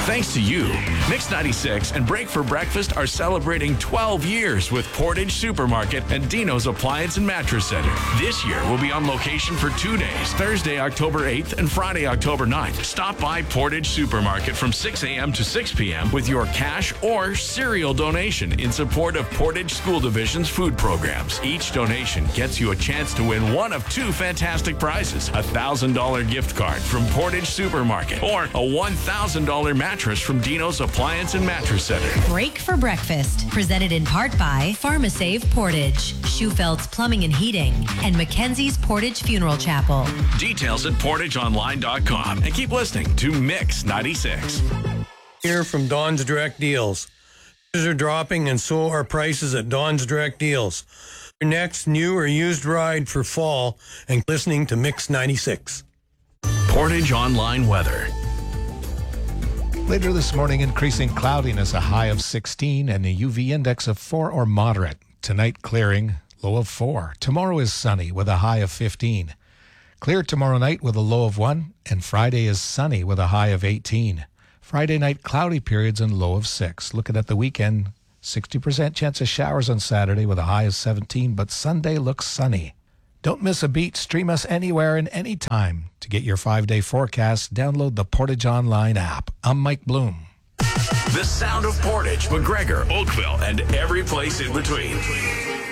Thanks to you, Mix 96 and Break for Breakfast are celebrating 12 years with Portage Supermarket and Dino's Appliance and Mattress Center. This year, we'll be on location for 2 days, Thursday, October 8th and Friday, October 9th. Stop by Portage Supermarket from 6 a.m. to 6 p.m. with your cash or cereal donation in support of Portage School Division's food programs. Each donation gets you a chance to win one of two fantastic prizes: a $1,000 gift card from Portage Supermarket or a $1,000 mattress from Dino's Appliance and Mattress Center. Break for Breakfast, presented in part by PharmaSave Portage, Schufeld's Plumbing and Heating, and Mackenzie's Portage Funeral Chapel. Details at portageonline.com, and keep listening to Mix 96. Here from Don's Direct Deals. Prices are dropping, and so are prices at Don's Direct Deals. Your next new or used ride for fall, and listening to Mix 96. Portage Online Weather. Later this morning, increasing cloudiness, a high of 16 and a UV index of 4 or moderate. Tonight, clearing, low of 4. Tomorrow is sunny with a high of 15. Clear tomorrow night with a low of 1, and Friday is sunny with a high of 18. Friday night, cloudy periods and low of 6. Looking at the weekend, 60% chance of showers on Saturday with a high of 17, but Sunday looks sunny. Don't miss a beat. Stream us anywhere and anytime. To get your 5-day forecast, download the Portage Online app. I'm Mike Bloom. The sound of Portage, McGregor, Oakville, and every place in between.